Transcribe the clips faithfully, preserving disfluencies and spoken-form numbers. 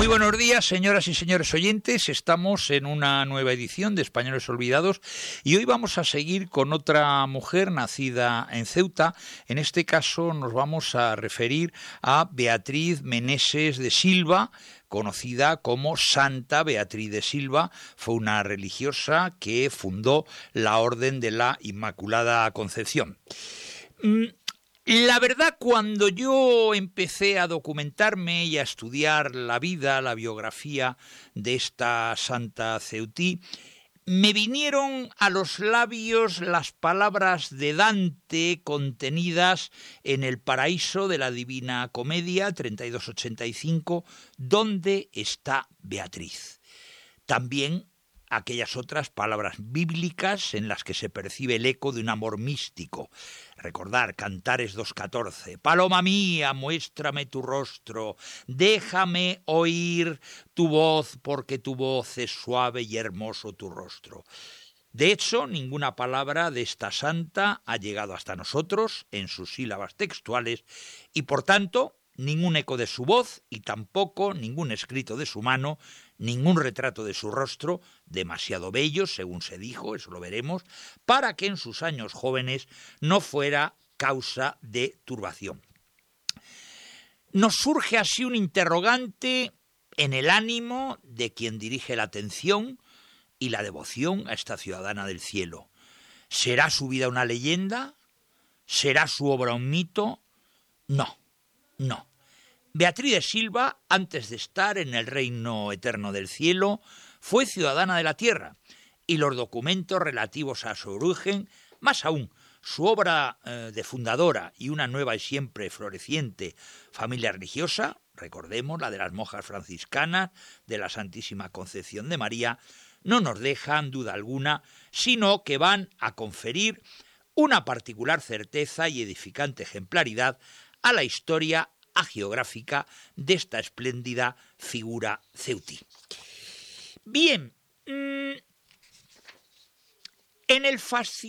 Muy buenos días, señoras y señores oyentes. Estamos en una nueva edición de Españoles Olvidados y hoy vamos a seguir con otra mujer nacida en Ceuta. En este caso nos vamos a referir a Beatriz Meneses de Silva, conocida como Santa Beatriz de Silva. Fue una religiosa que fundó la Orden de la Inmaculada Concepción. La verdad, cuando yo empecé a documentarme y a estudiar la vida, la biografía de esta santa ceutí, me vinieron a los labios las palabras de Dante contenidas en El Paraíso de la Divina Comedia treinta y dos ochenta y cinco, ¿dónde está Beatriz? También aquellas otras palabras bíblicas en las que se percibe el eco de un amor místico. Recordar Cantares dos catorce, paloma mía, muéstrame tu rostro, déjame oír tu voz, porque tu voz es suave y hermoso tu rostro. De hecho, ninguna palabra de esta santa ha llegado hasta nosotros en sus sílabas textuales y, por tanto, ningún eco de su voz y tampoco ningún escrito de su mano, ningún retrato de su rostro, demasiado bello, según se dijo, eso lo veremos, para que en sus años jóvenes no fuera causa de turbación. Nos surge así un interrogante en el ánimo de quien dirige la atención y la devoción a esta ciudadana del cielo. ¿Será su vida una leyenda? ¿Será su obra un mito? No. No. Beatriz de Silva, antes de estar en el reino eterno del cielo, fue ciudadana de la tierra, y los documentos relativos a su origen, más aún, su obra eh, de fundadora y una nueva y siempre floreciente familia religiosa, recordemos la de las monjas franciscanas de la Santísima Concepción de María, no nos dejan duda alguna, sino que van a conferir una particular certeza y edificante ejemplaridad a la historia hagiográfica de esta espléndida figura ceutí. Bien, mmm, en el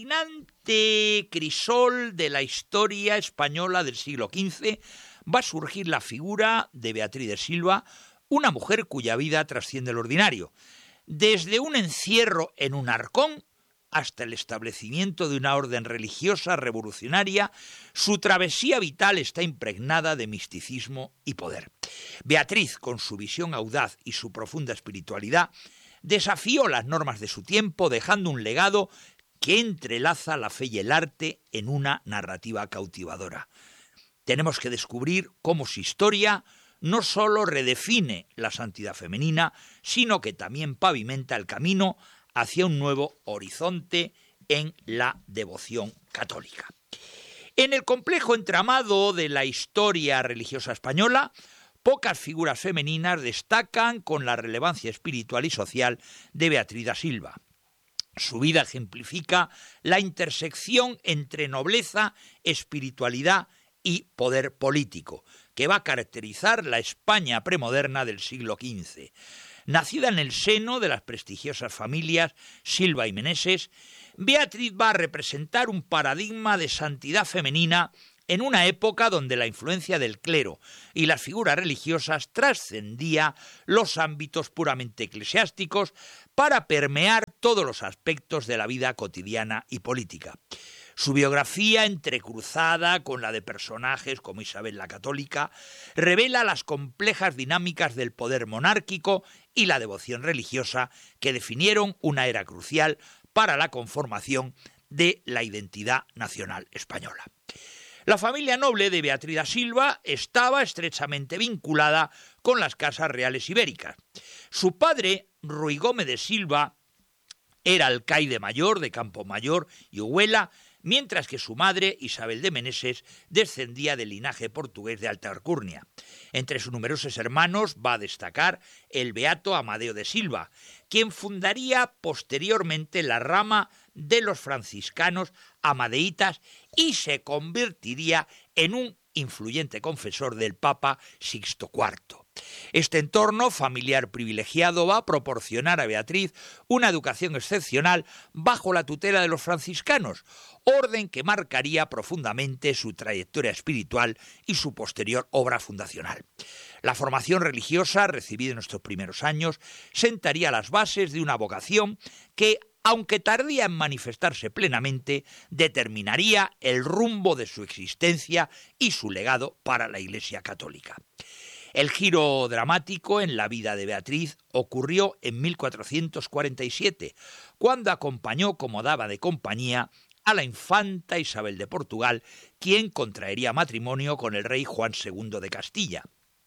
fascinante crisol de la historia española del siglo quince va a surgir la figura de Beatriz de Silva, una mujer cuya vida trasciende lo ordinario, desde un encierro en un arcón hasta el establecimiento de una orden religiosa revolucionaria. Su travesía vital está impregnada de misticismo y poder. Beatriz, con su visión audaz y su profunda espiritualidad, desafió las normas de su tiempo, dejando un legado que entrelaza la fe y el arte en una narrativa cautivadora. Tenemos que descubrir cómo su historia no solo redefine la santidad femenina, sino que también pavimenta el camino hacia un nuevo horizonte en la devoción católica. En el complejo entramado de la historia religiosa española, pocas figuras femeninas destacan con la relevancia espiritual y social de Beatriz da Silva. Su vida ejemplifica la intersección entre nobleza, espiritualidad y poder político, que va a caracterizar la España premoderna del siglo quince. Nacida en el seno de las prestigiosas familias Silva y Meneses, Beatriz va a representar un paradigma de santidad femenina en una época donde la influencia del clero y las figuras religiosas trascendía los ámbitos puramente eclesiásticos para permear todos los aspectos de la vida cotidiana y política. Su biografía, entrecruzada con la de personajes como Isabel la Católica, revela las complejas dinámicas del poder monárquico y la devoción religiosa que definieron una era crucial para la conformación de la identidad nacional española. La familia noble de Beatriz da Silva estaba estrechamente vinculada con las casas reales ibéricas. Su padre, Ruy Gómez de Silva, era alcaide mayor de Campomayor y Huela, mientras que su madre, Isabel de Meneses, descendía del linaje portugués de Alta Alcurnia. Entre sus numerosos hermanos va a destacar el beato Amadeo de Silva, quien fundaría posteriormente la rama de los franciscanos amadeitas y se convertiría en un influyente confesor del Papa Sixto cuarto. Este entorno familiar privilegiado va a proporcionar a Beatriz una educación excepcional bajo la tutela de los franciscanos, orden que marcaría profundamente su trayectoria espiritual y su posterior obra fundacional. La formación religiosa recibida en estos primeros años sentaría las bases de una vocación que, aunque tardía en manifestarse plenamente, determinaría el rumbo de su existencia y su legado para la Iglesia católica. El giro dramático en la vida de Beatriz ocurrió en mil cuatrocientos cuarenta y siete, cuando acompañó como dama de compañía a la infanta Isabel de Portugal, quien contraería matrimonio con el rey Juan segundo de Castilla.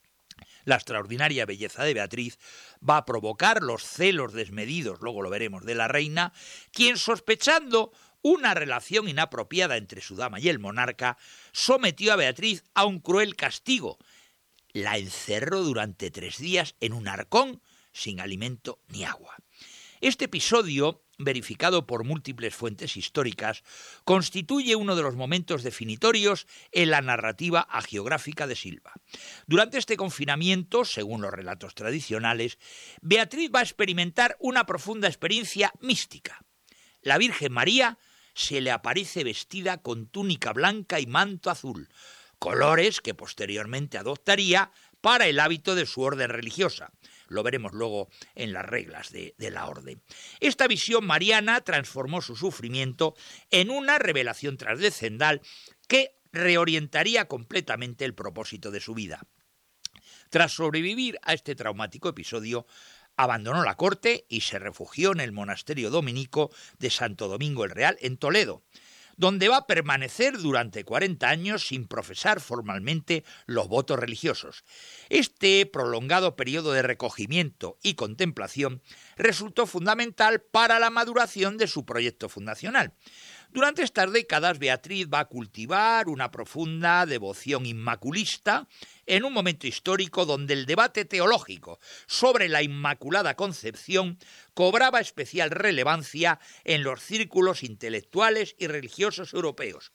La extraordinaria belleza de Beatriz va a provocar los celos desmedidos, luego lo veremos, de la reina, quien, sospechando una relación inapropiada entre su dama y el monarca, sometió a Beatriz a un cruel castigo. La encerró durante tres días en un arcón sin alimento ni agua. Este episodio, verificado por múltiples fuentes históricas, constituye uno de los momentos definitorios en la narrativa hagiográfica de Silva. Durante este confinamiento, según los relatos tradicionales, Beatriz va a experimentar una profunda experiencia mística. La Virgen María se le aparece vestida con túnica blanca y manto azul, colores que posteriormente adoptaría para el hábito de su orden religiosa. Lo veremos luego en las reglas de, de la orden. Esta visión mariana transformó su sufrimiento en una revelación trascendental que reorientaría completamente el propósito de su vida. Tras sobrevivir a este traumático episodio, abandonó la corte y se refugió en el monasterio dominico de Santo Domingo el Real en Toledo, donde va a permanecer durante cuarenta años sin profesar formalmente los votos religiosos. Este prolongado periodo de recogimiento y contemplación resultó fundamental para la maduración de su proyecto fundacional. Durante estas décadas, Beatriz va a cultivar una profunda devoción inmaculista en un momento histórico donde el debate teológico sobre la Inmaculada Concepción cobraba especial relevancia en los círculos intelectuales y religiosos europeos.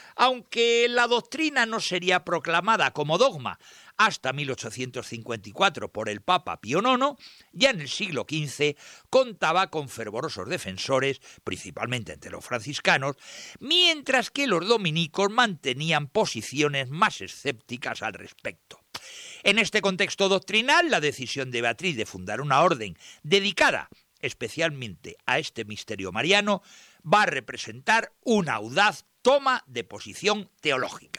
Aunque la doctrina no sería proclamada como dogma hasta mil ochocientos cincuenta y cuatro por el Papa Pío nono, ya en el siglo quince contaba con fervorosos defensores, principalmente entre los franciscanos, mientras que los dominicos mantenían posiciones más escépticas al respecto. En este contexto doctrinal, la decisión de Beatriz de fundar una orden dedicada especialmente a este misterio mariano va a representar una audaz toma de posición teológica.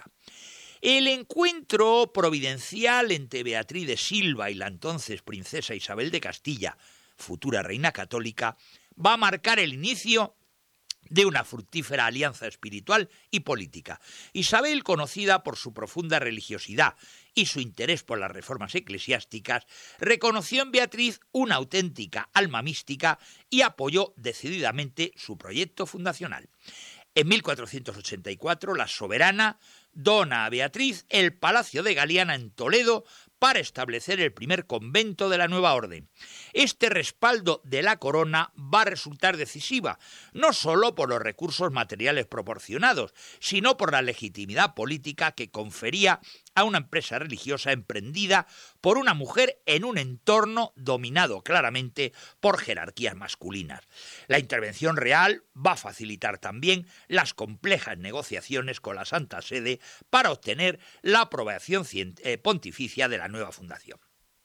El encuentro providencial entre Beatriz de Silva y la entonces princesa Isabel de Castilla, futura reina católica, va a marcar el inicio de una fructífera alianza espiritual y política. Isabel, conocida por su profunda religiosidad y su interés por las reformas eclesiásticas, reconoció en Beatriz una auténtica alma mística y apoyó decididamente su proyecto fundacional. En mil cuatrocientos ochenta y cuatro, la soberana dona a Beatriz el Palacio de Galiana en Toledo para establecer el primer convento de la nueva orden. Este respaldo de la corona va a resultar decisiva, no solo por los recursos materiales proporcionados, sino por la legitimidad política que confería a una empresa religiosa emprendida por una mujer en un entorno dominado claramente por jerarquías masculinas. La intervención real va a facilitar también las complejas negociaciones con la Santa Sede para obtener la aprobación pontificia de la nueva fundación.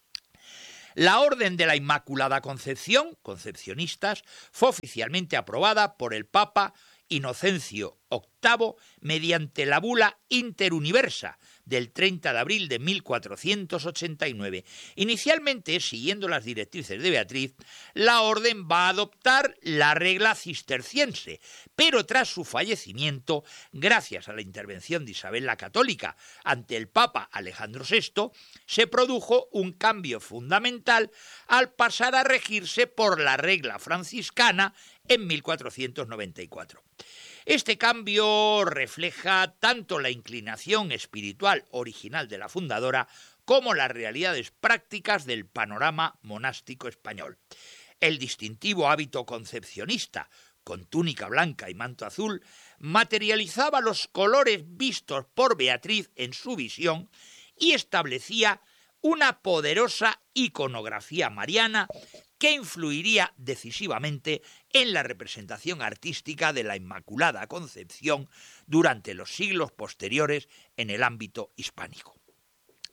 La Orden de la Inmaculada Concepción, concepcionistas, fue oficialmente aprobada por el Papa Inocencio octavo mediante la bula Interuniversa del treinta de abril de mil cuatrocientos ochenta y nueve. Inicialmente, siguiendo las directrices de Beatriz, la orden va a adoptar la regla cisterciense, pero tras su fallecimiento, gracias a la intervención de Isabel la Católica ante el Papa Alejandro sexto, se produjo un cambio fundamental al pasar a regirse por la regla franciscana en mil cuatrocientos noventa y cuatro. Este cambio refleja tanto la inclinación espiritual original de la fundadora como las realidades prácticas del panorama monástico español. El distintivo hábito concepcionista, con túnica blanca y manto azul, materializaba los colores vistos por Beatriz en su visión y establecía una poderosa iconografía mariana que influiría decisivamente en la representación artística de la Inmaculada Concepción durante los siglos posteriores en el ámbito hispánico.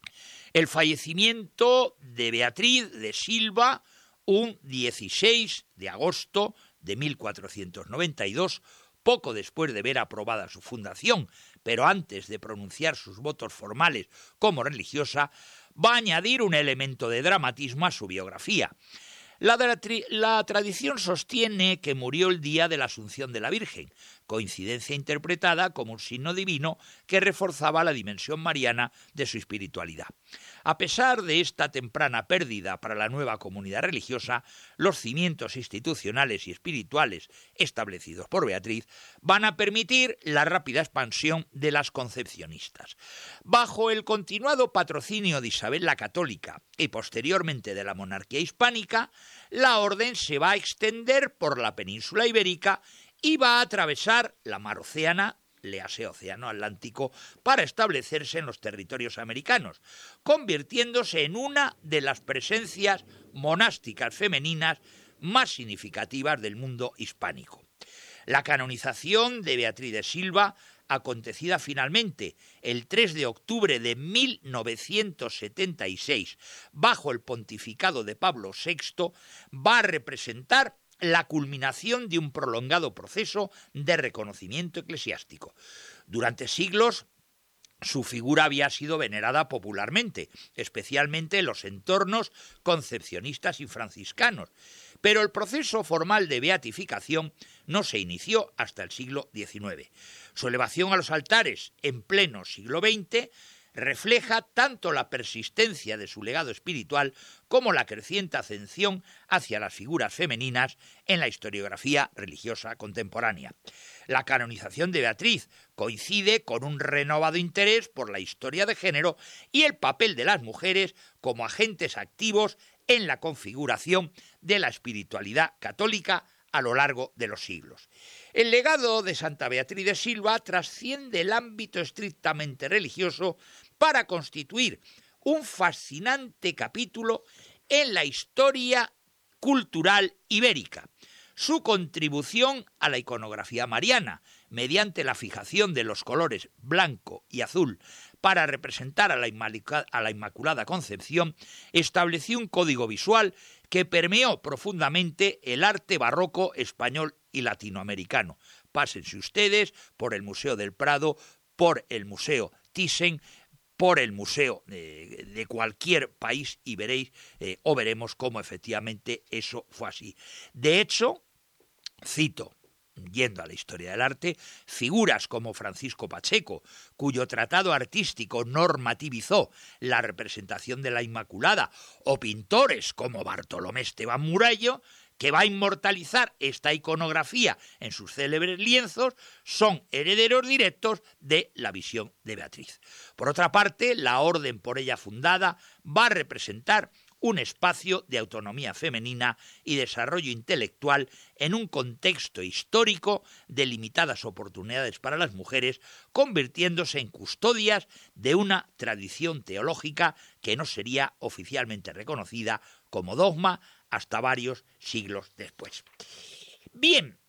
El fallecimiento de Beatriz de Silva, un dieciséis de agosto de mil cuatrocientos noventa y dos, poco después de ver aprobada su fundación, pero antes de pronunciar sus votos formales como religiosa, va a añadir un elemento de dramatismo a su biografía. La, la tradición sostiene que murió el día de la Asunción de la Virgen, coincidencia interpretada como un signo divino que reforzaba la dimensión mariana de su espiritualidad. A pesar de esta temprana pérdida para la nueva comunidad religiosa, los cimientos institucionales y espirituales establecidos por Beatriz van a permitir la rápida expansión de las concepcionistas. Bajo el continuado patrocinio de Isabel la Católica y posteriormente de la monarquía hispánica, la orden se va a extender por la península ibérica y va a atravesar la mar Océana, léase Océano Atlántico, para establecerse en los territorios americanos, convirtiéndose en una de las presencias monásticas femeninas más significativas del mundo hispánico. La canonización de Beatriz de Silva, acontecida finalmente el tres de octubre de mil novecientos setenta y seis bajo el pontificado de Pablo sexto, va a representar la culminación de un prolongado proceso de reconocimiento eclesiástico. Durante siglos, su figura había sido venerada popularmente, especialmente en los entornos concepcionistas y franciscanos, pero el proceso formal de beatificación no se inició hasta el siglo diecinueve. Su elevación a los altares en pleno siglo veinte refleja tanto la persistencia de su legado espiritual como la creciente ascensión hacia las figuras femeninas en la historiografía religiosa contemporánea. La canonización de Beatriz coincide con un renovado interés por la historia de género y el papel de las mujeres como agentes activos en la configuración de la espiritualidad católica a lo largo de los siglos. El legado de Santa Beatriz de Silva trasciende el ámbito estrictamente religioso para constituir un fascinante capítulo en la historia cultural ibérica. Su contribución a la iconografía mariana, mediante la fijación de los colores blanco y azul para representar a la, Inmaculada, a la Inmaculada Concepción, estableció un código visual que permeó profundamente el arte barroco español y latinoamericano. Pásense ustedes por el Museo del Prado, por el Museo Thyssen, por el museo de, de cualquier país y veréis eh, o veremos cómo efectivamente eso fue así. De hecho, cito, yendo a la historia del arte, figuras como Francisco Pacheco, cuyo tratado artístico normativizó la representación de la Inmaculada, o pintores como Bartolomé Esteban Murallo, que va a inmortalizar esta iconografía en sus célebres lienzos, son herederos directos de la visión de Beatriz. Por otra parte, la orden por ella fundada va a representar un espacio de autonomía femenina y desarrollo intelectual en un contexto histórico de limitadas oportunidades para las mujeres, convirtiéndose en custodias de una tradición teológica que no sería oficialmente reconocida como dogma hasta varios siglos después. Bien,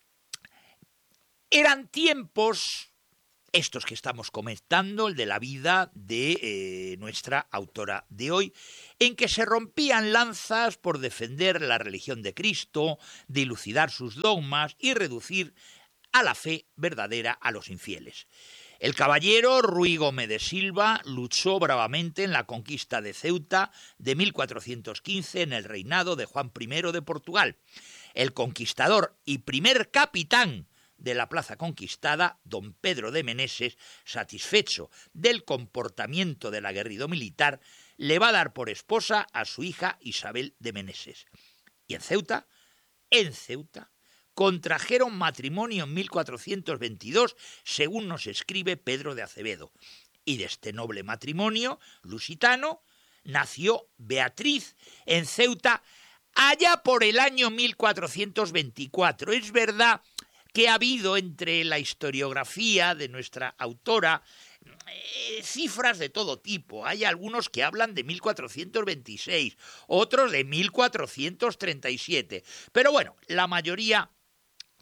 eran tiempos estos que estamos comentando, el de la vida de eh, nuestra autora de hoy, en que se rompían lanzas por defender la religión de Cristo, dilucidar sus dogmas y reducir a la fe verdadera a los infieles. El caballero Ruy Gómez de Silva luchó bravamente en la conquista de Ceuta de mil cuatrocientos quince en el reinado de Juan primero de Portugal. El conquistador y primer capitán de la plaza conquistada, don Pedro de Meneses, satisfecho del comportamiento del aguerrido militar, le va a dar por esposa a su hija Isabel de Meneses. Y en Ceuta, en Ceuta, contrajeron matrimonio en mil cuatrocientos veintidós, según nos escribe Pedro de Acevedo. Y de este noble matrimonio lusitano nació Beatriz en Ceuta allá por el año mil cuatrocientos veinticuatro. Es verdad que ha habido entre la historiografía de nuestra autora eh, cifras de todo tipo. Hay algunos que hablan de mil cuatrocientos veintiséis, otros de mil cuatrocientos treinta y siete. Pero bueno, la mayoría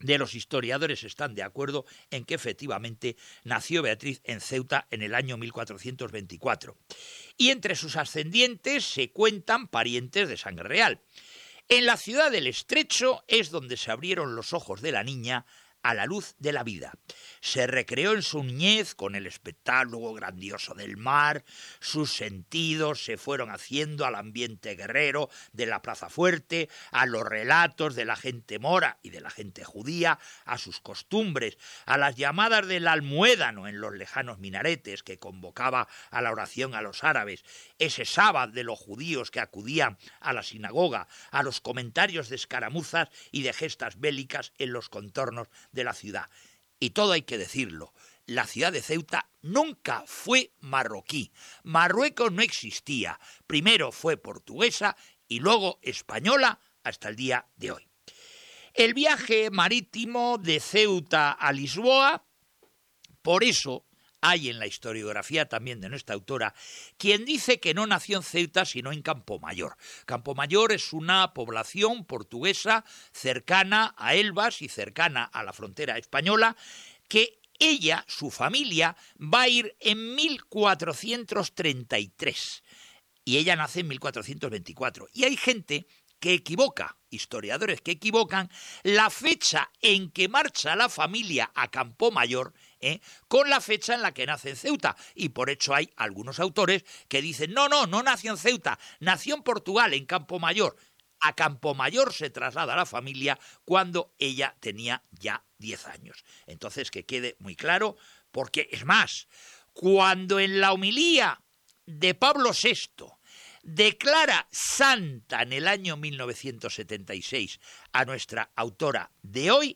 de los historiadores están de acuerdo en que efectivamente nació Beatriz en Ceuta en el año mil cuatrocientos veinticuatro. Y entre sus ascendientes se cuentan parientes de sangre real. En la ciudad del Estrecho es donde se abrieron los ojos de la niña a la luz de la vida. Se recreó en su niñez con el espectáculo grandioso del mar, sus sentidos se fueron haciendo al ambiente guerrero de la Plaza Fuerte, a los relatos de la gente mora y de la gente judía, a sus costumbres, a las llamadas del almuédano en los lejanos minaretes que convocaba a la oración a los árabes, ese sábado de los judíos que acudían a la sinagoga, a los comentarios de escaramuzas y de gestas bélicas en los contornos de la ciudad. Y todo hay que decirlo, la ciudad de Ceuta nunca fue marroquí. Marruecos no existía. Primero fue portuguesa y luego española hasta el día de hoy. El viaje marítimo de Ceuta a Lisboa, por eso hay en la historiografía también de nuestra autora quien dice que no nació en Ceuta sino en Campomayor. Campomayor es una población portuguesa cercana a Elvas y cercana a la frontera española que ella, su familia, va a ir en mil cuatrocientos treinta y tres y ella nace en mil cuatrocientos veinticuatro. Y hay gente que equivoca, historiadores que equivocan, la fecha en que marcha la familia a Campomayor ¿eh? con la fecha en la que nace en Ceuta. Y por hecho hay algunos autores que dicen, no, no, no nació en Ceuta, nació en Portugal, en Campomayor. A Campomayor se traslada la familia cuando ella tenía ya diez años. Entonces, que quede muy claro, porque es más, cuando en la homilía de Pablo sexto declara santa en el año mil novecientos setenta y seis a nuestra autora de hoy,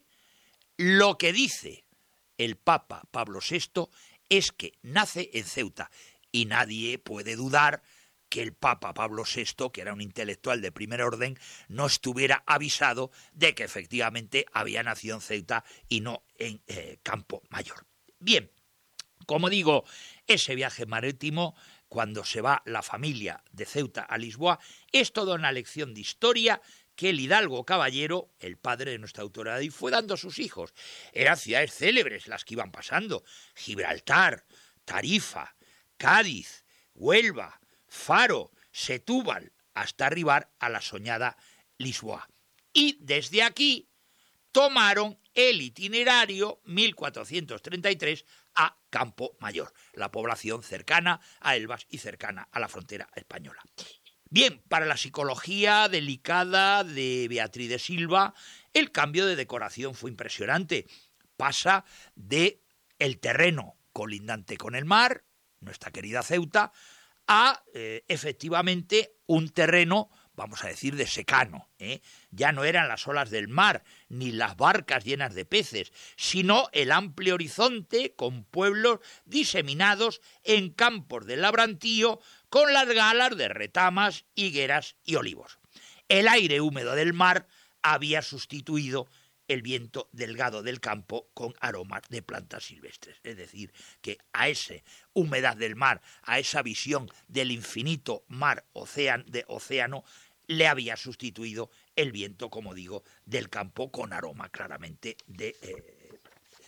lo que dice el Papa Pablo sexto es que nace en Ceuta y nadie puede dudar que el Papa Pablo sexto, que era un intelectual de primer orden, no estuviera avisado de que efectivamente había nacido en Ceuta y no en eh, Campomayor. Bien, como digo, ese viaje marítimo, cuando se va la familia de Ceuta a Lisboa, es toda una lección de historia que el hidalgo caballero, el padre de nuestra autora, fue dando a sus hijos. Eran ciudades célebres las que iban pasando: Gibraltar, Tarifa, Cádiz, Huelva, Faro, Setúbal, hasta arribar a la soñada Lisboa. Y desde aquí tomaron el itinerario mil cuatrocientos treinta y tres a Campomayor, la población cercana a Elvas y cercana a la frontera española. Bien, para la psicología delicada de Beatriz de Silva, el cambio de decoración fue impresionante. Pasa de el terreno colindante con el mar, nuestra querida Ceuta, a eh, efectivamente un terreno, vamos a decir, de secano. ¿eh? Ya no eran las olas del mar, ni las barcas llenas de peces, sino el amplio horizonte con pueblos diseminados en campos de labrantío con las galas de retamas, higueras y olivos. El aire húmedo del mar había sustituido el viento delgado del campo con aromas de plantas silvestres. Es decir, que a esa humedad del mar, a esa visión del infinito mar océano, de océano, le había sustituido el viento, como digo, del campo con aroma claramente de eh,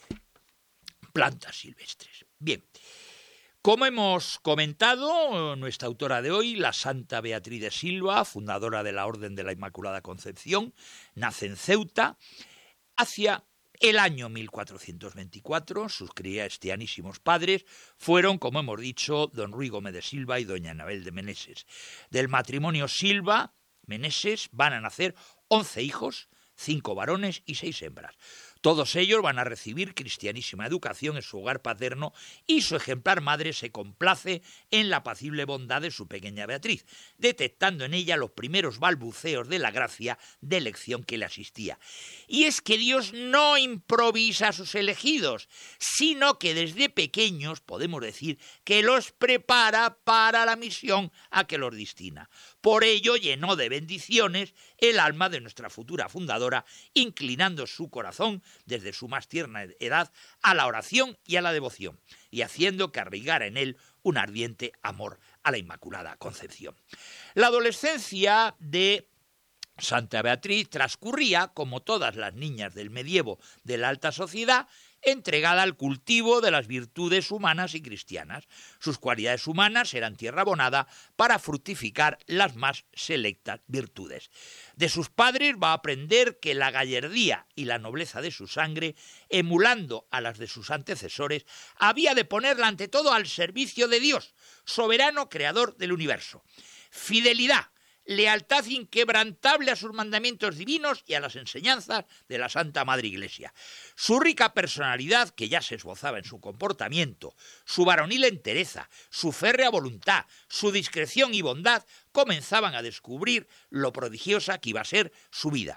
plantas silvestres. Bien, como hemos comentado, nuestra autora de hoy, la Santa Beatriz de Silva, fundadora de la Orden de la Inmaculada Concepción, nace en Ceuta. Hacia el año mil cuatrocientos veinticuatro, sus cristianísimos padres fueron, como hemos dicho, don Ruy Gómez de Silva y doña Anabel de Meneses. Del matrimonio Silva-Meneses van a nacer once hijos, cinco varones y seis hembras. Todos ellos van a recibir cristianísima educación en su hogar paterno y su ejemplar madre se complace en la apacible bondad de su pequeña Beatriz, detectando en ella los primeros balbuceos de la gracia de elección que le asistía. Y es que Dios no improvisa a sus elegidos, sino que desde pequeños podemos decir que los prepara para la misión a que los destina. Por ello llenó de bendiciones el alma de nuestra futura fundadora, inclinando su corazón desde su más tierna edad a la oración y a la devoción, y haciendo que arraigara en él un ardiente amor a la Inmaculada Concepción. La adolescencia de Santa Beatriz transcurría, como todas las niñas del medievo de la alta sociedad, entregada al cultivo de las virtudes humanas y cristianas. Sus cualidades humanas eran tierra abonada para fructificar las más selectas virtudes. De sus padres va a aprender que la gallardía y la nobleza de su sangre, emulando a las de sus antecesores, había de ponerla ante todo al servicio de Dios, soberano creador del universo. Fidelidad, lealtad inquebrantable a sus mandamientos divinos y a las enseñanzas de la Santa Madre Iglesia. Su rica personalidad, que ya se esbozaba en su comportamiento, su varonil entereza, su férrea voluntad, su discreción y bondad, comenzaban a descubrir lo prodigiosa que iba a ser su vida.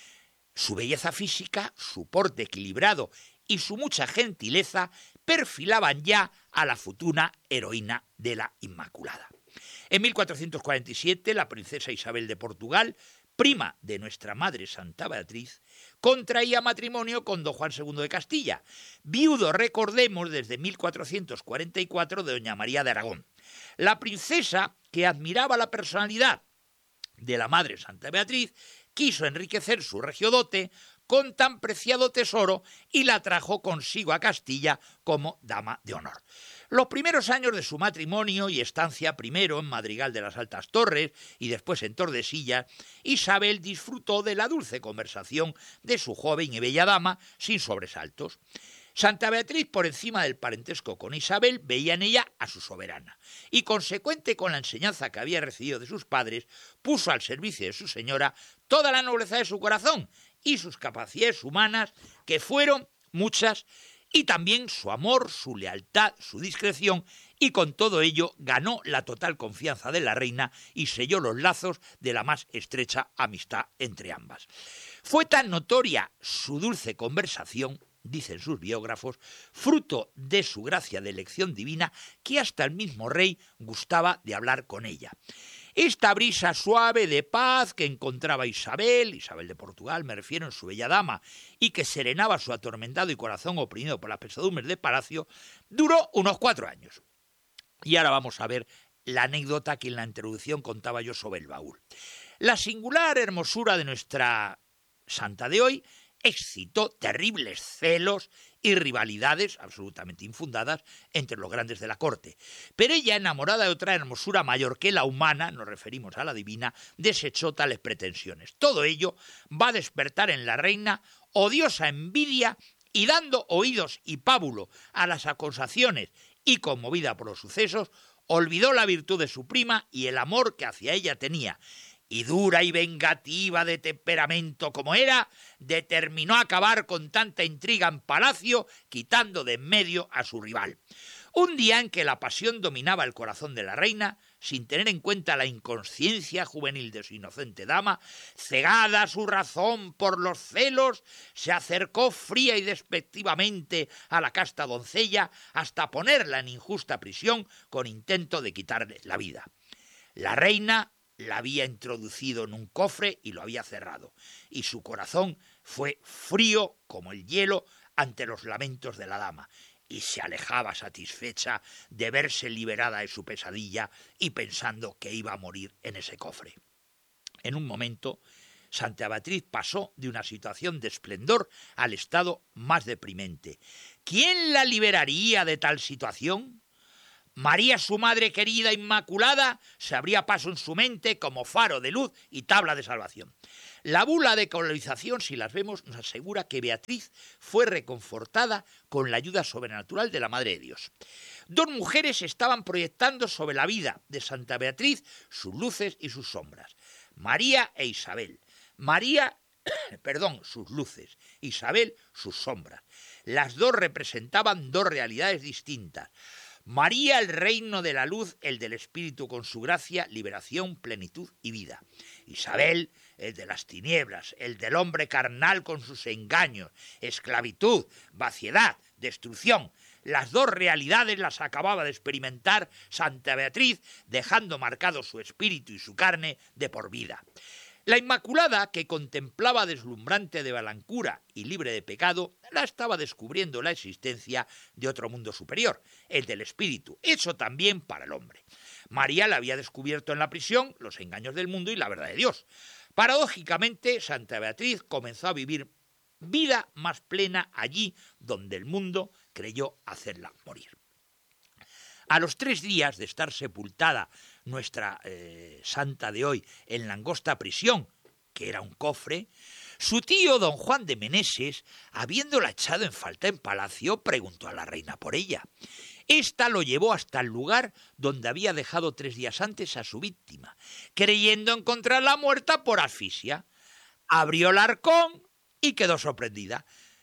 Su belleza física, su porte equilibrado y su mucha gentileza perfilaban ya a la futura heroína de la Inmaculada. En mil cuatrocientos cuarenta y siete, la princesa Isabel de Portugal, prima de nuestra madre Santa Beatriz, contraía matrimonio con don Juan segundo de Castilla, viudo, recordemos, desde mil cuatrocientos cuarenta y cuatro de doña María de Aragón. La princesa, que admiraba la personalidad de la madre Santa Beatriz, quiso enriquecer su regiodote con tan preciado tesoro y la trajo consigo a Castilla como dama de honor. Los primeros años de su matrimonio y estancia primero en Madrigal de las Altas Torres y después en Tordesillas, Isabel disfrutó de la dulce conversación de su joven y bella dama sin sobresaltos. Santa Beatriz, por encima del parentesco con Isabel, veía en ella a su soberana y, consecuente con la enseñanza que había recibido de sus padres, puso al servicio de su señora toda la nobleza de su corazón y sus capacidades humanas, que fueron muchas, y también su amor, su lealtad, su discreción, y con todo ello ganó la total confianza de la reina y selló los lazos de la más estrecha amistad entre ambas. Fue tan notoria su dulce conversación, dicen sus biógrafos, fruto de su gracia de elección divina, que hasta el mismo rey gustaba de hablar con ella. Esta brisa suave de paz que encontraba Isabel, Isabel de Portugal me refiero, en su bella dama, y que serenaba su atormentado y corazón oprimido por las pesadumbres de palacio, duró unos cuatro años. Y ahora vamos a ver la anécdota que en la introducción contaba yo sobre el baúl. La singular hermosura de nuestra santa de hoy excitó terribles celos y rivalidades absolutamente infundadas entre los grandes de la corte. Pero ella, enamorada de otra hermosura mayor que la humana, nos referimos a la divina, desechó tales pretensiones. Todo ello va a despertar en la reina odiosa envidia y, dando oídos y pábulo a las acusaciones y conmovida por los sucesos, olvidó la virtud de su prima y el amor que hacia ella tenía, y dura y vengativa de temperamento como era, determinó acabar con tanta intriga en palacio, quitando de en medio a su rival. Un día en que la pasión dominaba el corazón de la reina, sin tener en cuenta la inconsciencia juvenil de su inocente dama, cegada su razón por los celos, se acercó fría y despectivamente a la casta doncella hasta ponerla en injusta prisión con intento de quitarle la vida. La reina la había introducido en un cofre y lo había cerrado, y su corazón fue frío como el hielo ante los lamentos de la dama, y se alejaba satisfecha de verse liberada de su pesadilla y pensando que iba a morir en ese cofre. En un momento, Santa Beatriz pasó de una situación de esplendor al estado más deprimente. ¿Quién la liberaría de tal situación? María, su madre querida inmaculada, se abría paso en su mente como faro de luz y tabla de salvación. La bula de canonización, si las vemos, nos asegura que Beatriz fue reconfortada con la ayuda sobrenatural de la Madre de Dios. Dos mujeres estaban proyectando sobre la vida de Santa Beatriz sus luces y sus sombras, María e Isabel. María, perdón, sus luces, Isabel, sus sombras. Las dos representaban dos realidades distintas. María, el reino de la luz, el del Espíritu con su gracia, liberación, plenitud y vida. Isabel, el de las tinieblas, el del hombre carnal con sus engaños, esclavitud, vaciedad, destrucción. Las dos realidades las acababa de experimentar Santa Beatriz, dejando marcado su espíritu y su carne de por vida. La Inmaculada, que contemplaba deslumbrante de blancura y libre de pecado, la estaba descubriendo la existencia de otro mundo superior, el del espíritu, hecho también para el hombre. María le había descubierto en la prisión los engaños del mundo y la verdad de Dios. Paradójicamente, Santa Beatriz comenzó a vivir vida más plena allí donde el mundo creyó hacerla morir. A los tres días de estar sepultada nuestra eh, santa de hoy en la angosta prisión, que era un cofre, su tío don Juan de Meneses, habiéndola echado en falta en palacio, preguntó a la reina por ella. Esta lo llevó hasta el lugar donde había dejado tres días antes a su víctima, creyendo encontrarla muerta por asfixia. Abrió el arcón y quedó sorprendida.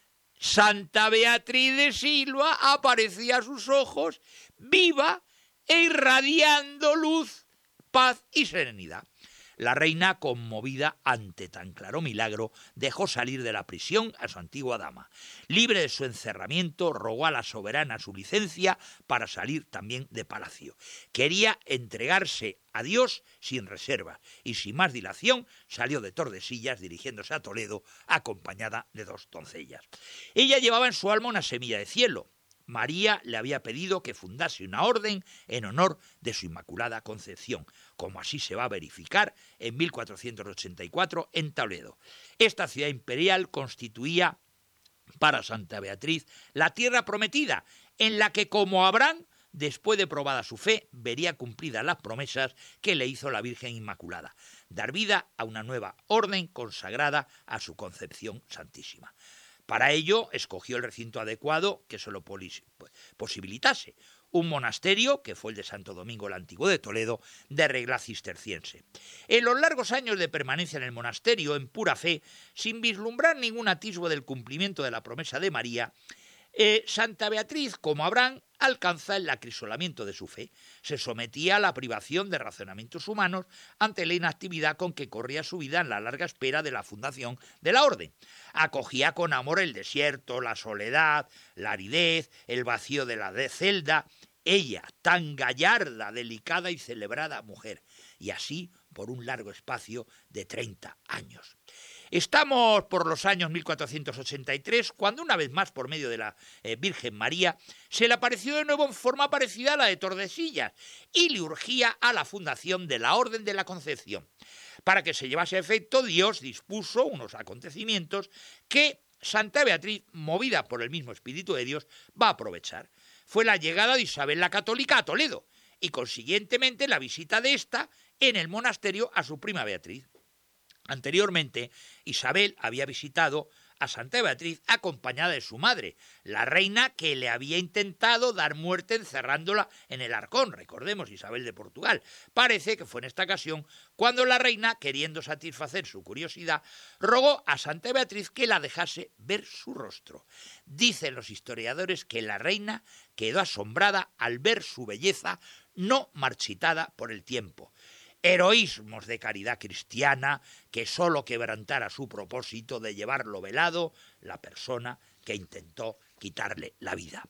Santa Beatriz de Silva aparecía a sus ojos, viva e irradiando luz, paz y serenidad. La reina, conmovida ante tan claro milagro, dejó salir de la prisión a su antigua dama. Libre de su encerramiento, rogó a la soberana su licencia para salir también de palacio. Quería entregarse a Dios sin reserva y sin más dilación salió de Tordesillas dirigiéndose a Toledo acompañada de dos doncellas. Ella llevaba en su alma una semilla de cielo. María le había pedido que fundase una orden en honor de su Inmaculada Concepción, como así se va a verificar en mil cuatrocientos ochenta y cuatro en Toledo. Esta ciudad imperial constituía para Santa Beatriz la tierra prometida, en la que, como Abraham, después de probada su fe, vería cumplidas las promesas que le hizo la Virgen Inmaculada, dar vida a una nueva orden consagrada a su Concepción Santísima. Para ello, escogió el recinto adecuado que se lo posibilitase, un monasterio, que fue el de Santo Domingo el Antiguo de Toledo, de regla cisterciense. En los largos años de permanencia en el monasterio, en pura fe, sin vislumbrar ningún atisbo del cumplimiento de la promesa de María, eh, Santa Beatriz, como Abraham, alcanza el acrisolamiento de su fe. Se sometía a la privación de razonamientos humanos ante la inactividad con que corría su vida en la larga espera de la fundación de la orden. Acogía con amor el desierto, la soledad, la aridez, el vacío de la celda. Ella, tan gallarda, delicada y celebrada mujer, y así por un largo espacio de treinta años. Estamos por los años mil cuatrocientos ochenta y tres, cuando una vez más, por medio de la eh, Virgen María, se le apareció de nuevo en forma parecida a la de Tordesillas y le urgía a la fundación de la Orden de la Concepción. Para que se llevase a efecto, Dios dispuso unos acontecimientos que Santa Beatriz, movida por el mismo Espíritu de Dios, va a aprovechar. Fue la llegada de Isabel la Católica a Toledo y, consiguientemente, la visita de ésta en el monasterio a su prima Beatriz. Anteriormente, Isabel había visitado a Santa Beatriz acompañada de su madre, la reina que le había intentado dar muerte encerrándola en el arcón. Recordemos, Isabel de Portugal. Parece que fue en esta ocasión cuando la reina, queriendo satisfacer su curiosidad, rogó a Santa Beatriz que la dejase ver su rostro. Dicen los historiadores que la reina quedó asombrada al ver su belleza no marchitada por el tiempo. Heroísmos de caridad cristiana que sólo quebrantara su propósito de llevarlo velado la persona que intentó quitarle la vida.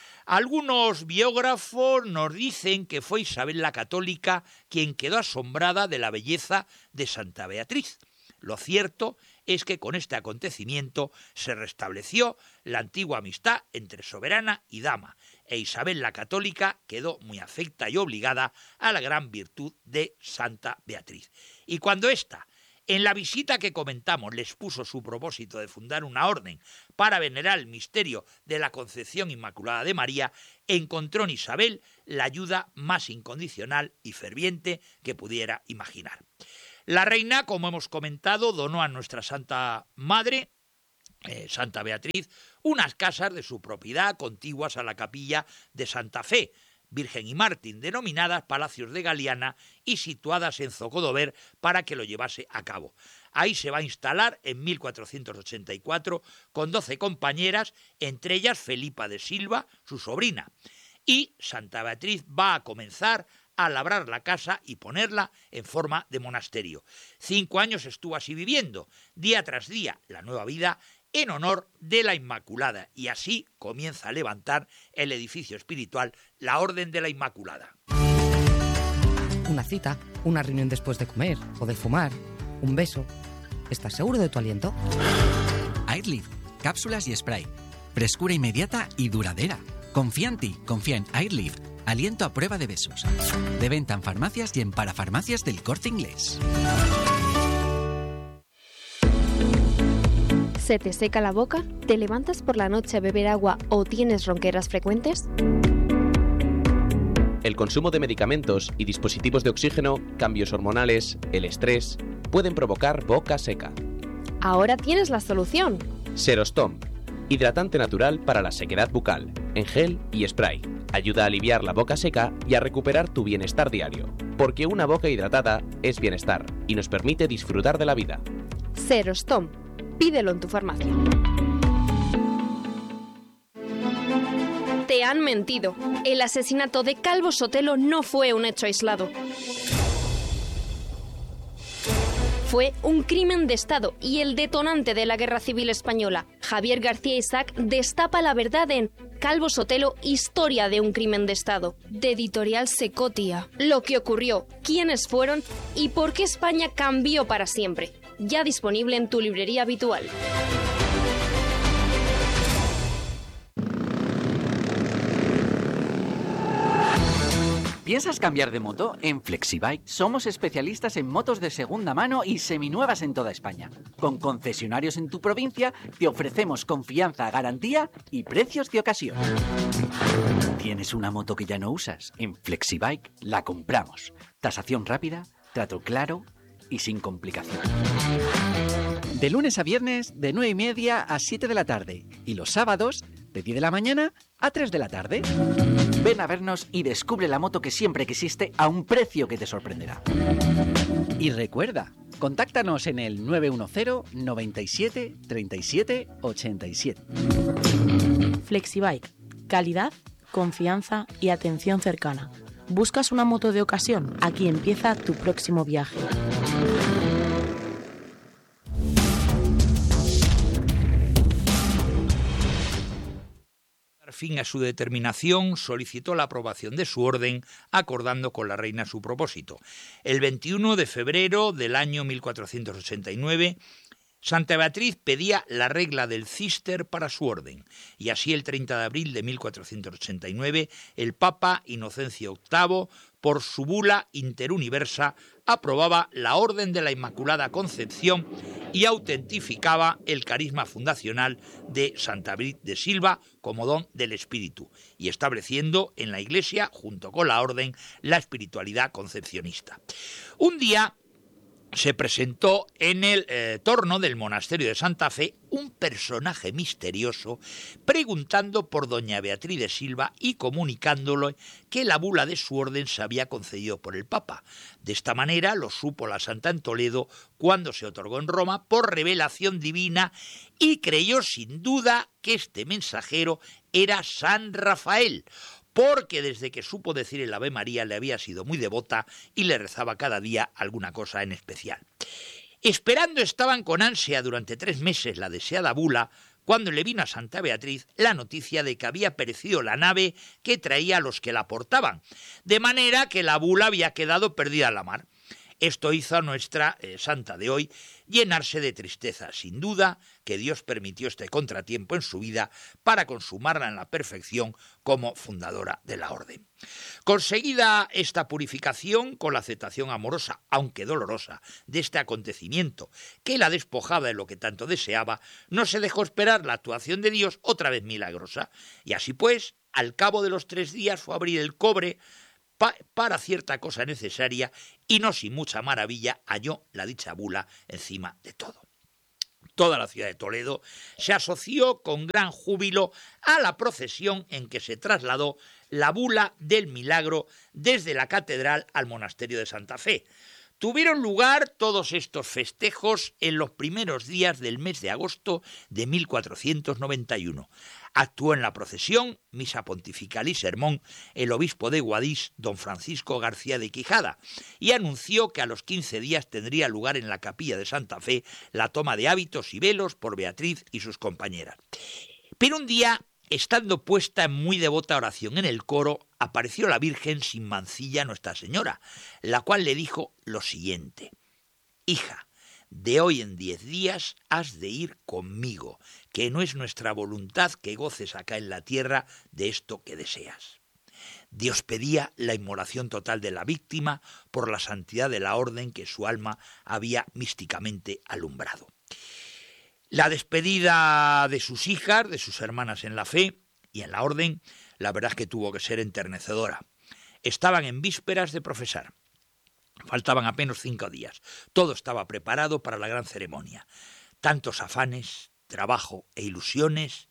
Algunos biógrafos nos dicen que fue Isabel la Católica quien quedó asombrada de la belleza de Santa Beatriz. Lo cierto es que con este acontecimiento se restableció la antigua amistad entre soberana y dama, e Isabel la Católica quedó muy afecta y obligada a la gran virtud de Santa Beatriz. Y cuando ésta, en la visita que comentamos, les puso su propósito de fundar una orden para venerar el misterio de la Concepción Inmaculada de María, encontró en Isabel la ayuda más incondicional y ferviente que pudiera imaginar. La reina, como hemos comentado, donó a nuestra Santa Madre, eh, Santa Beatriz, unas casas de su propiedad contiguas a la capilla de Santa Fe, Virgen y Mártir, denominadas Palacios de Galiana y situadas en Zocodover para que lo llevase a cabo. Ahí se va a instalar en mil cuatrocientos ochenta y cuatro con doce compañeras, entre ellas Felipa de Silva, su sobrina. Y Santa Beatriz va a comenzar a labrar la casa y ponerla en forma de monasterio. Cinco años estuvo así viviendo, día tras día, la nueva vida en honor de la Inmaculada, y así comienza a levantar el edificio espiritual, la Orden de la Inmaculada. Una cita, una reunión después de comer o de fumar, un beso. ¿Estás seguro de tu aliento? Airlift, cápsulas y spray. Frescura inmediata y duradera. Confía en ti, confía en Airlift. Aliento a prueba de besos. De venta en farmacias y en parafarmacias del Corte Inglés. ¿Se te seca la boca? ¿Te levantas por la noche a beber agua o tienes ronqueras frecuentes? El consumo de medicamentos y dispositivos de oxígeno, cambios hormonales, el estrés, pueden provocar boca seca. Ahora tienes la solución. Serostom, hidratante natural para la sequedad bucal, en gel y spray. Ayuda a aliviar la boca seca y a recuperar tu bienestar diario, porque una boca hidratada es bienestar y nos permite disfrutar de la vida. Serostom. Pídelo en tu farmacia. Te han mentido. El asesinato de Calvo Sotelo no fue un hecho aislado. Fue un crimen de Estado y el detonante de la Guerra Civil Española. Javier García Isaac destapa la verdad en Calvo Sotelo, historia de un crimen de Estado, de Editorial Secotia. Lo que ocurrió, quiénes fueron y por qué España cambió para siempre. Ya disponible en tu librería habitual. ¿Piensas cambiar de moto? En Flexibike somos especialistas en motos de segunda mano y seminuevas en toda España. Con concesionarios en tu provincia te ofrecemos confianza, garantía y precios de ocasión. ¿Tienes una moto que ya no usas? En Flexibike la compramos. Tasación rápida, trato claro y sin complicación. De lunes a viernes, de nueve y media a siete de la tarde. Y los sábados, de diez de la mañana a tres de la tarde. Ven a vernos y descubre la moto que siempre quisiste a un precio que te sorprenderá. Y recuerda, contáctanos en el nueve uno cero, noventa y siete, treinta y siete, ochenta y siete. Flexibike. Calidad, confianza y atención cercana. ¿Buscas una moto de ocasión? Aquí empieza tu próximo viaje. Fin a su determinación, solicitó la aprobación de su orden, acordando con la reina su propósito. El veintiuno de febrero del año mil cuatrocientos ochenta y nueve, Santa Beatriz pedía la regla del Cister para su orden, y así el treinta de abril de mil cuatrocientos ochenta y nueve, el Papa Inocencio octavo, por su bula interuniversa, aprobaba la Orden de la Inmaculada Concepción y autentificaba el carisma fundacional de Santa Brit de Silva como don del Espíritu, y estableciendo en la Iglesia, junto con la Orden, la espiritualidad concepcionista. Un día se presentó en el eh, torno del monasterio de Santa Fe un personaje misterioso preguntando por doña Beatriz de Silva y comunicándole que la bula de su orden se había concedido por el Papa. De esta manera lo supo la Santa en Toledo cuando se otorgó en Roma por revelación divina y creyó sin duda que este mensajero era San Rafael, porque desde que supo decir el Ave María le había sido muy devota y le rezaba cada día alguna cosa en especial. Esperando estaban con ansia durante tres meses la deseada bula, cuando le vino a Santa Beatriz la noticia de que había perecido la nave que traía a los que la portaban, de manera que la bula había quedado perdida en la mar. Esto hizo a nuestra eh, santa de hoy llenarse de tristeza. Sin duda que Dios permitió este contratiempo en su vida para consumarla en la perfección como fundadora de la orden. Conseguida esta purificación con la aceptación amorosa, aunque dolorosa, de este acontecimiento que la despojaba de lo que tanto deseaba, no se dejó esperar la actuación de Dios otra vez milagrosa. Y así pues, al cabo de los tres días fue a abrir el cobre para cierta cosa necesaria y no sin mucha maravilla halló la dicha bula encima de todo. Toda la ciudad de Toledo se asoció con gran júbilo a la procesión en que se trasladó la bula del milagro desde la catedral al monasterio de Santa Fe. Tuvieron lugar todos estos festejos en los primeros días del mes de agosto de mil cuatrocientos noventa y uno. Actuó en la procesión, misa pontifical y sermón el obispo de Guadix, don Francisco García de Quijada, y anunció que a los quince días tendría lugar en la capilla de Santa Fe la toma de hábitos y velos por Beatriz y sus compañeras. Pero un día, estando puesta en muy devota oración en el coro, apareció la Virgen sin mancilla Nuestra Señora, la cual le dijo lo siguiente: hija, de hoy en diez días has de ir conmigo, que no es nuestra voluntad que goces acá en la tierra de esto que deseas. Dios pedía la inmolación total de la víctima por la santidad de la orden que su alma había místicamente alumbrado. La despedida de sus hijas, de sus hermanas en la fe y en la orden, la verdad es que tuvo que ser enternecedora. Estaban en vísperas de profesar. Faltaban apenas cinco días. Todo estaba preparado para la gran ceremonia. Tantos afanes, trabajo e ilusiones,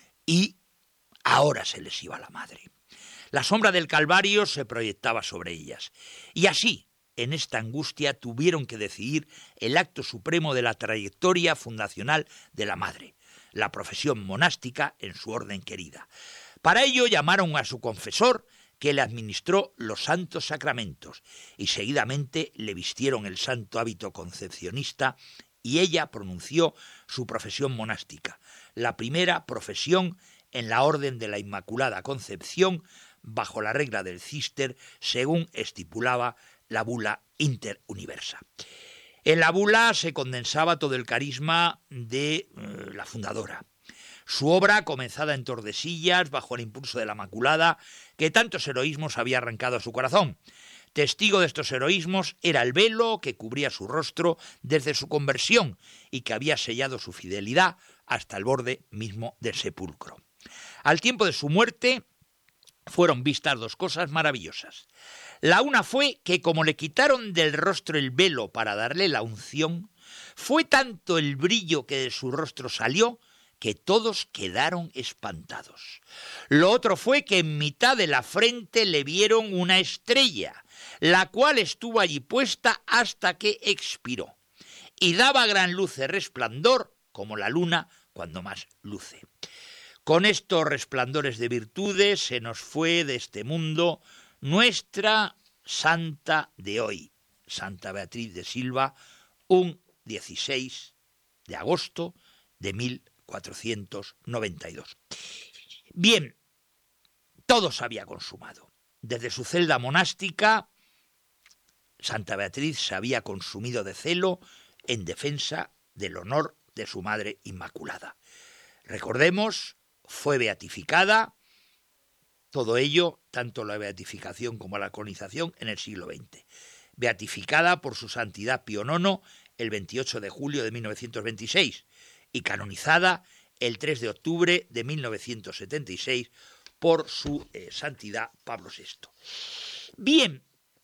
y ahora se les iba la madre. La sombra del Calvario se proyectaba sobre ellas. Y así, en esta angustia, tuvieron que decidir el acto supremo de la trayectoria fundacional de la madre, la profesión monástica en su orden querida. Para ello llamaron a su confesor, que le administró los santos sacramentos, y seguidamente le vistieron el santo hábito concepcionista, y ella pronunció su profesión monástica, la primera profesión en la orden de la Inmaculada Concepción, bajo la regla del Císter, según estipulaba la bula interuniversa. En la bula se condensaba todo el carisma de eh, la fundadora. Su obra, comenzada en Tordesillas, bajo el impulso de la Inmaculada, que tantos heroísmos había arrancado a su corazón. Testigo de estos heroísmos era el velo que cubría su rostro desde su conversión y que había sellado su fidelidad hasta el borde mismo del sepulcro. Al tiempo de su muerte fueron vistas dos cosas maravillosas. La una fue que, como le quitaron del rostro el velo para darle la unción, fue tanto el brillo que de su rostro salió que todos quedaron espantados. Lo otro fue que en mitad de la frente le vieron una estrella, la cual estuvo allí puesta hasta que expiró, y daba gran luz de resplandor, como la luna cuando más luce. Con estos resplandores de virtudes se nos fue de este mundo nuestra santa de hoy, Santa Beatriz de Silva, un dieciséis de agosto de mil cuatrocientos noventa y dos. Bien, todo se había consumado. Desde su celda monástica, Santa Beatriz se había consumido de celo en defensa del honor de su Madre Inmaculada. Recordemos, fue beatificada, todo ello, tanto la beatificación como la canonización, en el siglo veinte. Beatificada por su santidad Pío nono el veintiocho de julio de mil novecientos veintiséis y canonizada el tres de octubre de mil novecientos setenta y seis por su eh, santidad Pablo sexto. Bien,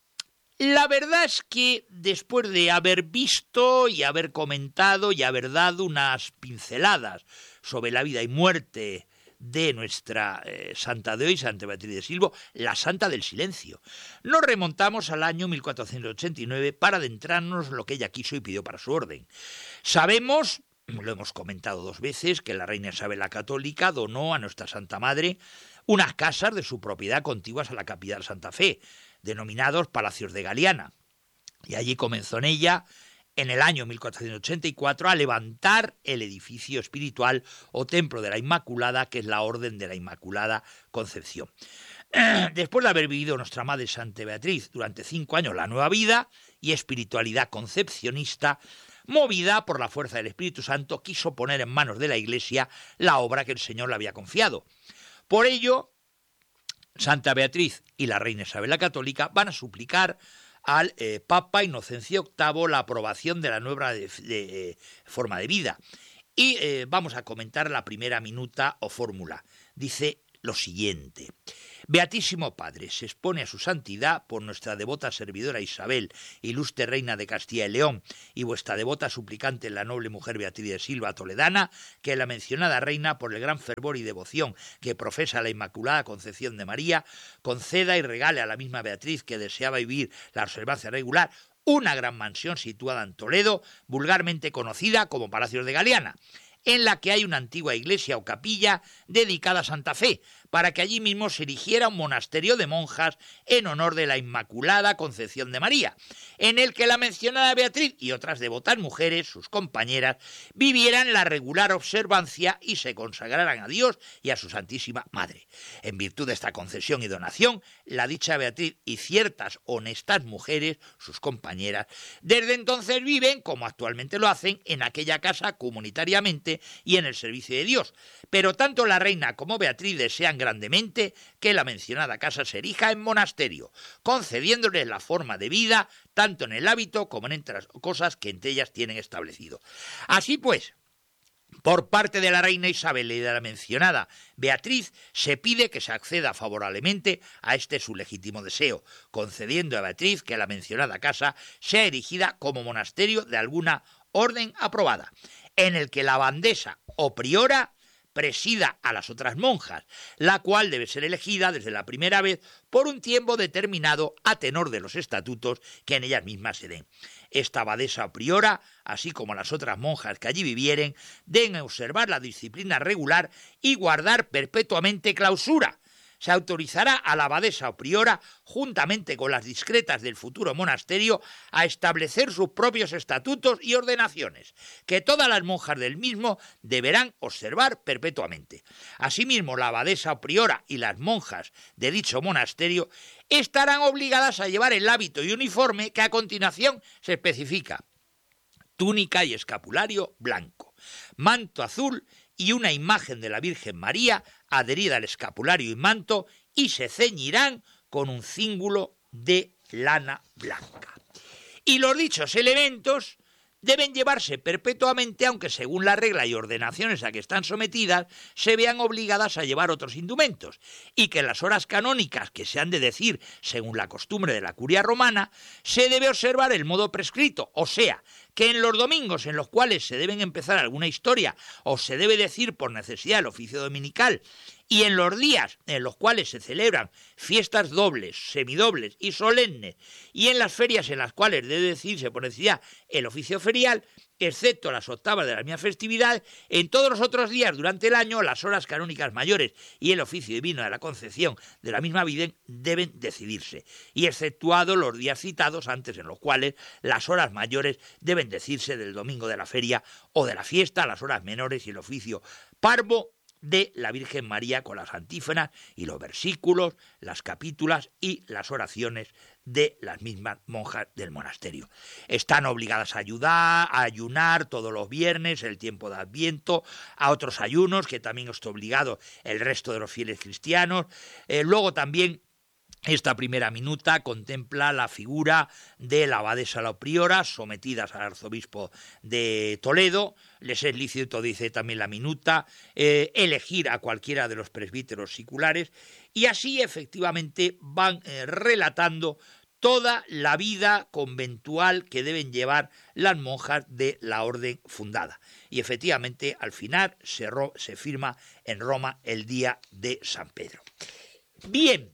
la verdad es que después de haber visto y haber comentado y haber dado unas pinceladas sobre la vida y muerte de nuestra eh, santa de hoy, Santa Beatriz de Silva, la santa del silencio, nos remontamos al año mil cuatrocientos ochenta y nueve para adentrarnos en lo que ella quiso y pidió para su orden. Sabemos, lo hemos comentado dos veces, que la reina Isabel la Católica donó a nuestra Santa Madre unas casas de su propiedad contiguas a la capital Santa Fe, denominados Palacios de Galiana, y allí comenzó en ella, en el año mil cuatrocientos ochenta y cuatro, a levantar el edificio espiritual o templo de la Inmaculada, que es la Orden de la Inmaculada Concepción. Después de haber vivido nuestra Madre Santa Beatriz durante cinco años la nueva vida y espiritualidad concepcionista, movida por la fuerza del Espíritu Santo, quiso poner en manos de la Iglesia la obra que el Señor le había confiado. Por ello, Santa Beatriz y la reina Isabel la Católica van a suplicar al eh, Papa Inocencio octavo la aprobación de la nueva de, de, eh, forma de vida. Y eh, vamos a comentar la primera minuta o fórmula. Dice lo siguiente: Beatísimo Padre, se expone a su santidad por nuestra devota servidora Isabel, ilustre reina de Castilla y León, y vuestra devota suplicante la noble mujer Beatriz de Silva toledana, que la mencionada reina, por el gran fervor y devoción que profesa la Inmaculada Concepción de María, conceda y regale a la misma Beatriz, que deseaba vivir la observancia regular, una gran mansión situada en Toledo, vulgarmente conocida como Palacios de Galiana, en la que hay una antigua iglesia o capilla dedicada a Santa Fe, para que allí mismo se erigiera un monasterio de monjas en honor de la Inmaculada Concepción de María, en el que la mencionada Beatriz y otras devotas mujeres, sus compañeras, vivieran la regular observancia y se consagraran a Dios y a su Santísima Madre. En virtud de esta concesión y donación, la dicha Beatriz y ciertas honestas mujeres, sus compañeras, desde entonces viven, como actualmente lo hacen, en aquella casa comunitariamente y en el servicio de Dios. Pero tanto la reina como Beatriz desean grandemente que la mencionada casa se erija en monasterio, concediéndoles la forma de vida tanto en el hábito como en otras cosas que entre ellas tienen establecido. Así pues, Por parte de la reina Isabel y de la mencionada Beatriz, se pide que se acceda favorablemente a este su legítimo deseo, concediendo a Beatriz que la mencionada casa sea erigida como monasterio de alguna orden aprobada, en el que la abadesa o priora presida a las otras monjas, la cual debe ser elegida desde la primera vez por un tiempo determinado a tenor de los estatutos que en ellas mismas se den. Esta abadesa o priora, así como las otras monjas que allí vivieren, deben observar la disciplina regular y guardar perpetuamente clausura. Se autorizará a la abadesa o priora, juntamente con las discretas del futuro monasterio, a establecer sus propios estatutos y ordenaciones, que todas las monjas del mismo deberán observar perpetuamente. Asimismo, la abadesa o priora y las monjas de dicho monasterio estarán obligadas a llevar el hábito y uniforme que a continuación se especifica: túnica y escapulario blanco, manto azul y una imagen de la Virgen María adherida al escapulario y manto, y se ceñirán con un cíngulo de lana blanca. Y los dichos elementos deben llevarse perpetuamente, aunque según la regla y ordenaciones a que están sometidas, se vean obligadas a llevar otros indumentos, y que en las horas canónicas que se han de decir según la costumbre de la curia romana, se debe observar el modo prescrito, o sea, que en los domingos en los cuales se deben empezar alguna historia o se debe decir por necesidad el oficio dominical, y en los días en los cuales se celebran fiestas dobles, semidobles y solemnes, y en las ferias en las cuales debe decirse por necesidad el oficio ferial, excepto las octavas de la misma festividad, en todos los otros días durante el año las horas canónicas mayores y el oficio divino de la Concepción de la misma Virgen deben decidirse, y exceptuado los días citados antes en los cuales las horas mayores deben decirse del domingo de la feria o de la fiesta, las horas menores y el oficio parvo de la Virgen María con las antífonas y los versículos, las capítulas y las oraciones de las mismas monjas del monasterio. Están obligadas a ayudar, a ayunar todos los viernes, el tiempo de Adviento, a otros ayunos que también está obligado el resto de los fieles cristianos. Eh, luego también esta primera minuta contempla la figura de la abadesa o priora sometidas al arzobispo de Toledo. Les es lícito, dice también la minuta, eh, elegir a cualquiera de los presbíteros siculares, y así efectivamente van eh, relatando toda la vida conventual que deben llevar las monjas de la orden fundada. Y efectivamente al final se, ro- se firma en Roma el día de San Pedro. Bien.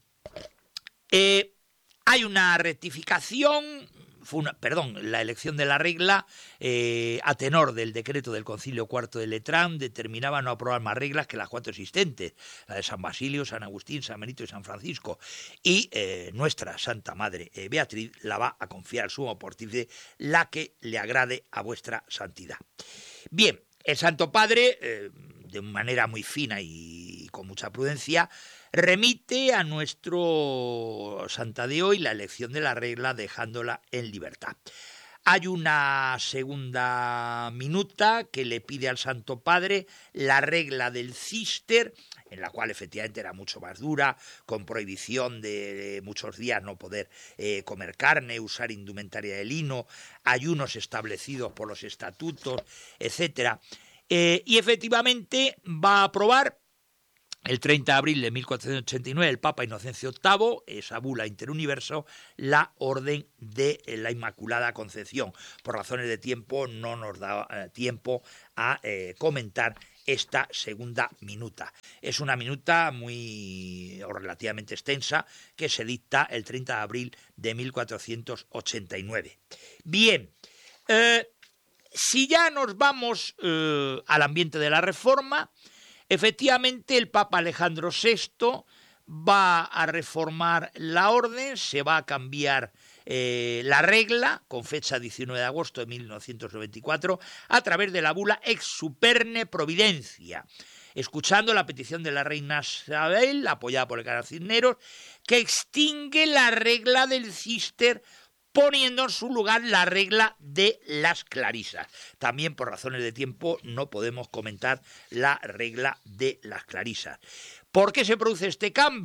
Eh, hay una rectificación, fue una, perdón, la elección de la regla eh, a tenor del decreto del Concilio Cuarto de Letrán determinaba no aprobar más reglas que las cuatro existentes, la de San Basilio, San Agustín, San Benito y San Francisco, y eh, nuestra Santa Madre eh, Beatriz la va a confiar al Sumo Pontífice, la que le agrade a vuestra santidad. Bien, el Santo Padre, eh, de manera muy fina y con mucha prudencia, remite a nuestro Santa de hoy la elección de la regla dejándola en libertad. Hay una segunda minuta que le pide al Santo Padre la regla del cister, en la cual efectivamente era mucho más dura, con prohibición de muchos días no poder eh, comer carne, usar indumentaria de lino, ayunos establecidos por los estatutos, etcétera. Eh, y efectivamente va a aprobar el treinta de abril de mil cuatrocientos ochenta y nueve el Papa Inocencio octavo, esa bula interuniverso, la orden de la Inmaculada Concepción. Por razones de tiempo no nos da eh, tiempo a eh, comentar esta segunda minuta. Es una minuta muy o relativamente extensa que se dicta el treinta de abril de mil cuatrocientos ochenta y nueve. Bien, eh, si ya nos vamos eh, al ambiente de la Reforma, efectivamente el Papa Alejandro sexto va a reformar la orden, se va a cambiar eh, la regla con fecha diecinueve de agosto de mil novecientos noventa y cuatro a través de la bula Ex Superne Providencia, escuchando la petición de la reina Isabel, apoyada por el cardenal Cisneros, que extingue la regla del cister, poniendo en su lugar la regla de las clarisas. También por razones de tiempo no podemos comentar la regla de las clarisas. ¿Por qué se produce este cambio?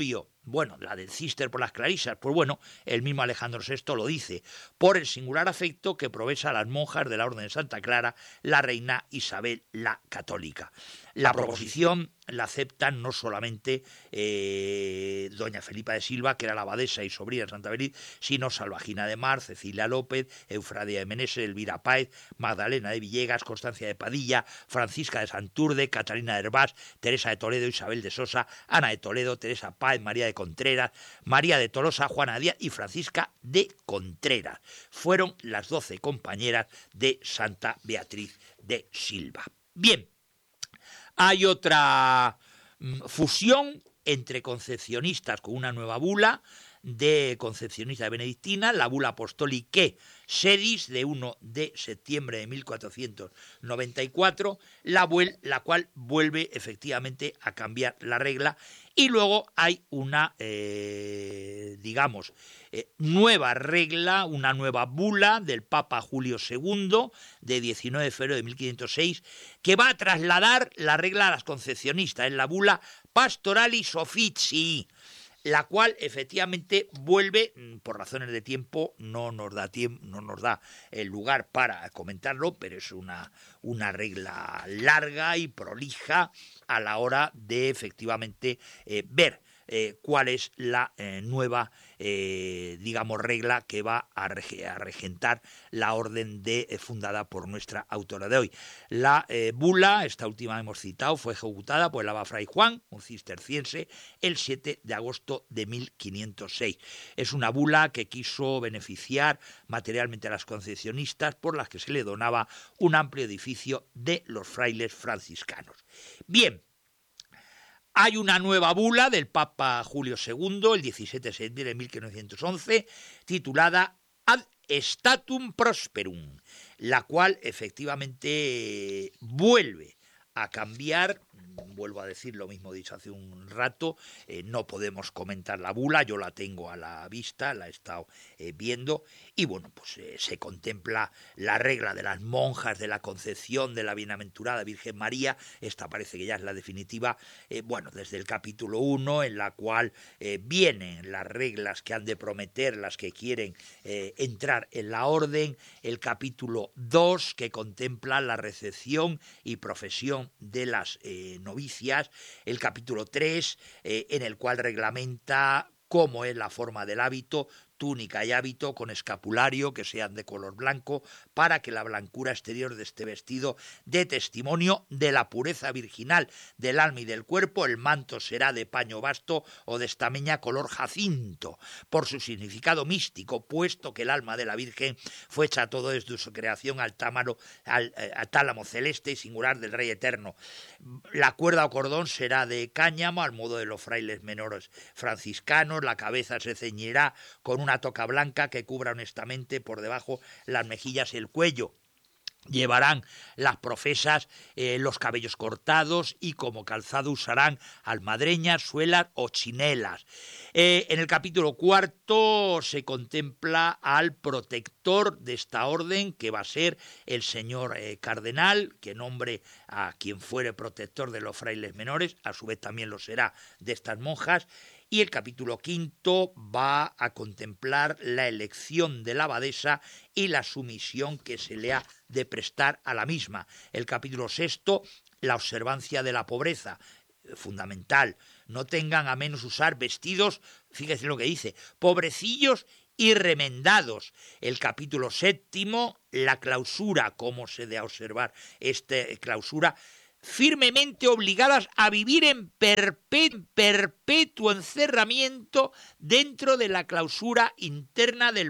Bueno, la del Cister por las clarisas, pues bueno, el mismo Alejandro sexto lo dice, por el singular afecto que profesa a las monjas de la Orden de Santa Clara, la reina Isabel la Católica. La proposición la aceptan no solamente eh, doña Felipa de Silva, que era la abadesa y sobrina de Santa Berit, sino Salvagina de Mar, Cecilia López, Eufradia de Meneses, Elvira Páez, Magdalena de Villegas, Constancia de Padilla, Francisca de Santurde, Catalina de Herbás, Teresa de Toledo, Isabel de Sosa, Ana de Toledo, Teresa Páez, María de Contreras, María de Tolosa, Juana Díaz y Francisca de Contreras. Fueron las doce compañeras de Santa Beatriz de Silva. Bien. Hay otra fusión entre concepcionistas con una nueva bula de concepcionista benedictina, la bula Apostolicae Sedis de primero de septiembre de mil cuatrocientos noventa y cuatro, la, la cual vuelve efectivamente a cambiar la regla, y luego hay una, eh, digamos, eh, nueva regla, una nueva bula del Papa Julio segundo de diecinueve de febrero de mil quinientos seis, que va a trasladar la regla a las concepcionistas, en la bula Pastoralis Officii, la cual efectivamente vuelve, por razones de tiempo, no nos da tiempo, no nos da el lugar para comentarlo, pero es una, una regla larga y prolija a la hora de efectivamente eh, ver eh, cuál es la eh, nueva, eh, digamos, regla que va a, reg a regentar la orden de, eh, fundada por nuestra autora de hoy. La eh, bula, esta última hemos citado, fue ejecutada por el abad Fray Juan, un cisterciense, el siete de agosto de mil quinientos seis. Es una bula que quiso beneficiar materialmente a las concepcionistas, por las que se le donaba un amplio edificio de los frailes franciscanos. Bien. Hay una nueva bula del Papa Julio segundo, el diecisiete de septiembre de mil quinientos once, titulada Ad Statum Prosperum, la cual efectivamente vuelve a cambiar. Vuelvo a decir lo mismo dicho hace un rato, eh, no podemos comentar la bula, yo la tengo a la vista, la he estado eh, viendo, y bueno, pues eh, se contempla la regla de las monjas de la Concepción de la Bienaventurada Virgen María. Esta parece que ya es la definitiva, eh, bueno, desde el capítulo uno, en la cual eh, vienen las reglas que han de prometer las que quieren eh, entrar en la orden, el capítulo dos, que contempla la recepción y profesión de las eh, novicias, el capítulo tres, eh, en el cual reglamenta cómo es la forma del hábito, túnica y hábito con escapulario que sean de color blanco, para que la blancura exterior de este vestido dé testimonio de la pureza virginal del alma y del cuerpo. El manto será de paño vasto o de estameña color jacinto, por su significado místico, puesto que el alma de la Virgen fue hecha todo desde su creación al, támaro, al, al tálamo celeste y singular del Rey Eterno. La cuerda o cordón será de cáñamo, al modo de los frailes menores franciscanos. La cabeza se ceñirá con una toca blanca que cubra honestamente por debajo las mejillas y el cuello. Llevarán las profesas eh, los cabellos cortados, y como calzado usarán almadreñas, suelas o chinelas. Eh, en el capítulo cuarto se contempla al protector de esta orden, que va a ser el señor eh, cardenal, que nombre a quien fuere protector de los frailes menores, a su vez también lo será de estas monjas. Y el capítulo quinto va a contemplar la elección de la abadesa y la sumisión que se le ha de prestar a la misma. El capítulo sexto, la observancia de la pobreza, fundamental. No tengan a menos usar vestidos, fíjese lo que dice, pobrecillos y remendados. El capítulo séptimo, la clausura, cómo se debe observar esta clausura, firmemente obligadas a vivir en perpetuo encerramiento dentro de la clausura interna del